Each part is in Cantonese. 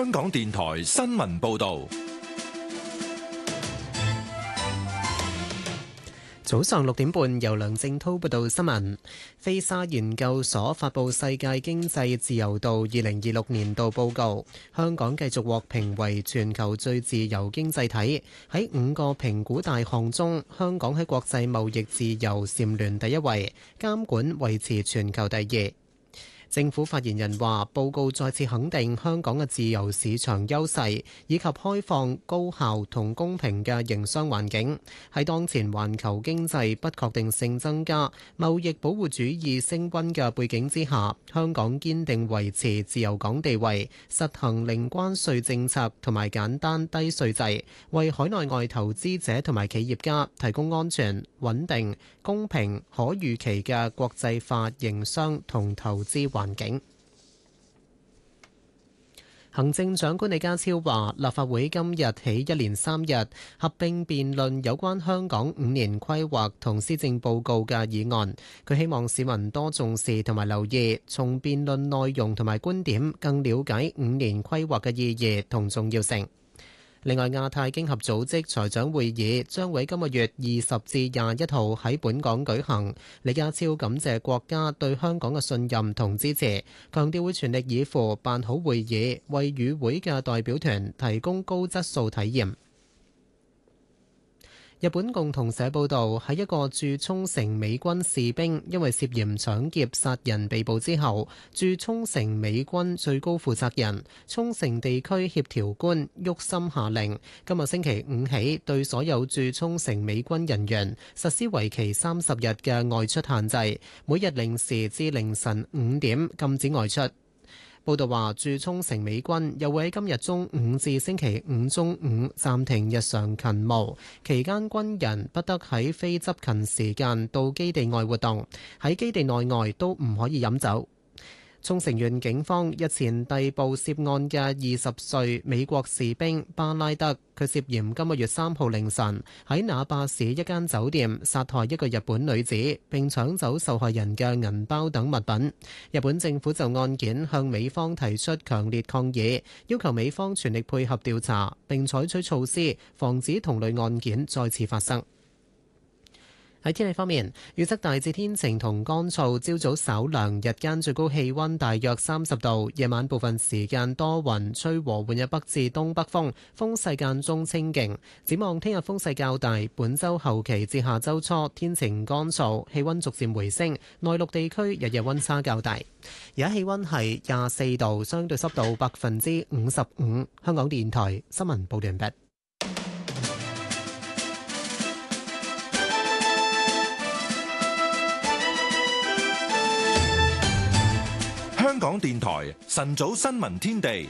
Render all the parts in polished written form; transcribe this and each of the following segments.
香港電台新聞報道。 早上6點半，由梁正滔報道新聞。菲沙研究所發布世界經濟自由度2026年度報告，香港繼續獲評為全球最自由經濟體。喺5個評估大項中，香港喺國際貿易自由蟬聯第一位，監管維持全球第二。政府發言人話，報告再次肯定香港嘅自由市場優勢，以及開放、高效同公平嘅營商環境。喺當前環球經濟不確定性增加、貿易保護主義升溫嘅背景之下，香港堅定維持自由港地位，實行零關稅政策同埋簡單低稅制，為海內外投資者同埋企業家提供安全、穩定、公平、可預期嘅國際化營商同投資環境。行政長官李家超話，立法會今日起一連3日合併辯論有關香港5年規劃同施政報告嘅議案。佢希望市民多重視同埋留意，從辯論內容同埋觀點更了解5年規劃嘅意義同重要性。另外，亞太經合組織財長會議將會今個月20至21號喺本港舉行。李家超感謝國家對香港嘅信任同支持，強調會全力以赴辦好會議，為與會嘅代表團提供高質素體驗。日本共同社報導，喺一個駐沖繩美軍士兵因為涉嫌搶劫殺人被捕之後，駐沖繩美軍最高負責人、沖繩地區協調官郁森下令，今日星期5起對所有駐沖繩美軍人員實施為期30日嘅外出限制，每日0時至凌晨5點禁止外出。報道話，駐沖繩美軍又會喺今日中午至星期五中午暫停日常勤務，期間軍人不得喺非執勤時間到基地外活動，喺基地內外都唔可以飲酒。沖繩縣警方日前逮捕涉案嘅20歲美國士兵巴拉德，佢涉嫌今個月3號凌晨喺那霸市一間酒店殺害一個日本女子，並搶走受害人嘅銀包等物品。日本政府就案件向美方提出強烈抗議，要求美方全力配合調查，並採取措施防止同類案件再次發生。喺天氣方面，預測大致天晴同乾燥，朝早稍涼，日間最高氣溫大約30度，夜晚部分時間多雲，吹和緩嘅北至東北風，風勢間中清勁。展望聽日風勢較大，本週後期至下週初天晴乾燥，氣溫逐漸回升，內陸地區日日溫差較大。而家氣溫係24度，相對濕度55%。香港電台新聞報道完畢。 香港電台晨早新聞天地，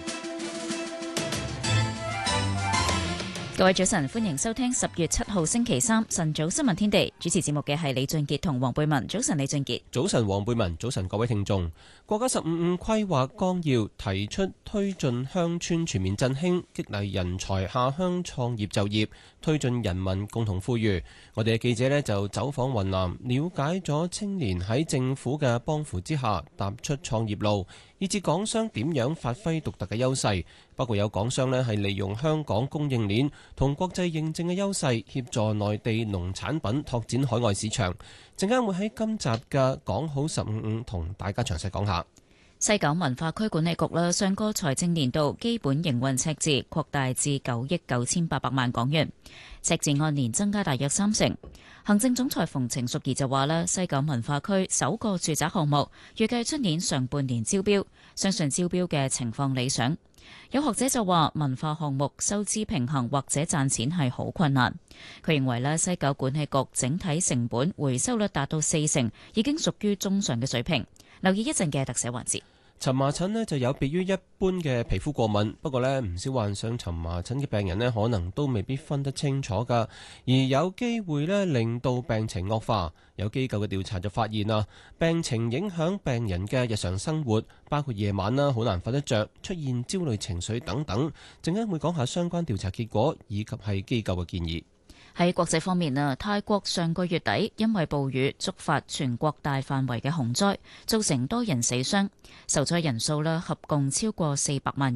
各位早晨，歡迎收聽10月7號星期三晨早新聞天地。主持節目嘅係李俊傑同黃貝文。早晨，李俊傑。 早晨，黃貝文。早晨，各位聽眾。國家15規劃綱要提出推進鄉村全面振興，激勵人才下鄉創業就業，推進人民共同富裕。我哋嘅記者呢就走訪雲南，了解咗青年喺政府嘅幫扶之下踏出創業路，以至港商點樣發揮獨特嘅優勢。包括有港商呢係利用香港供應鏈同國際認證嘅優勢，協助內地農產品拓展海外市場。陣間會喺今集嘅講好15同大家詳細講下。 西九文化區管理局上個財政年度基本營運赤字擴大至9億9800萬港元，赤字按年增加大約30%。行政總裁馮程淑儀就話西九文化區首個住宅項目預計出年上半年招標，相信招標嘅情況理想。有學者就話文化項目收支平衡或者賺錢係好困難。佢認為西九管理局整體成本回收率達到40%，已經屬於中上嘅水平。留意一陣嘅特寫環節。 蕁麻疹就有別於一般嘅皮膚過敏，不過唔少患上蕁麻疹嘅病人可能都未必分得清楚㗎，而有機會令到病情惡化。有機構嘅調查就發現病情影響病人嘅日常生活，包括夜晚好難瞓得着，出現焦慮情緒等等。陣間會講下相關調查結果以及係機構嘅建議。 喺國際方面泰國上個月底因為暴雨觸發全國大範圍嘅洪災，造成多人死傷，受災人數合共超過400萬人。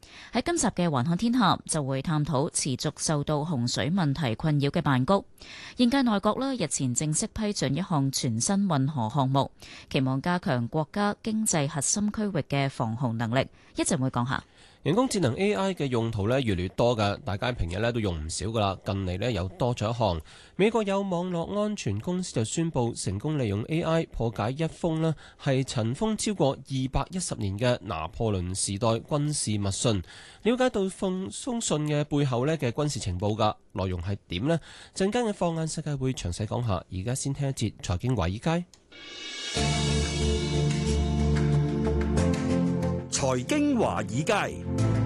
喺今集嘅環看天下就會探討持續受到洪水問題困擾嘅曼谷。現屆內閣日前正式批准一項全新運河項目，期望加強國家經濟核心區域嘅防洪能力。一陣會講下。 人工智能 AI 嘅用途越嚟越多㗎，大家平日都用唔少㗎啦。近嚟又多咗一項，美國有網絡安全公司就宣布成功利用 AI 破解一封係塵封超過210年嘅拿破崙時代軍事密信，了解到封信嘅背後嘅軍事情報㗎，內容係點呢？陣間嘅放眼世界會詳細講下，而家先聽一節財經華爾街。 財經華爾街，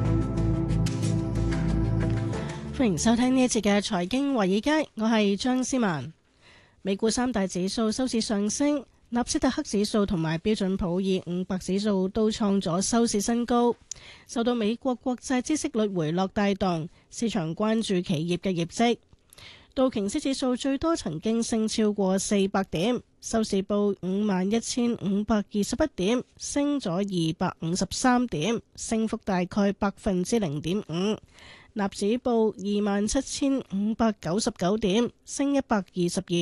歡迎收聽呢一節嘅財經華爾街，我係張思文。美股三大指數收市上升，納斯達克指數同埋標準普爾500指數都創咗收市新高，受到美國國債孳息率回落帶動，市場關注企業嘅業績。道瓊斯指數最多曾經升超過400點，收市報51,521點，升咗253點，升幅大概0.5%。納指報27,599點，升122